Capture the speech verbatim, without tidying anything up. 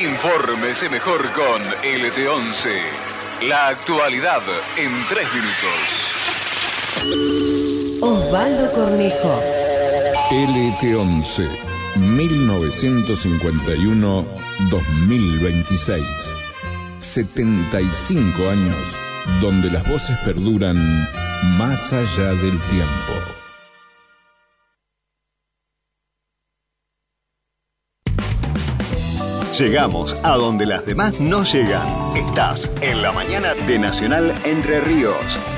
Infórmese mejor con L T once. La actualidad en tres minutos. Osvaldo Cornejo. L T once, mil novecientos cincuenta y uno a dos mil veintiséis. setenta y cinco años donde las voces perduran más allá del tiempo. Llegamos a donde las demás no llegan. Estás en la mañana de Nacional Entre Ríos.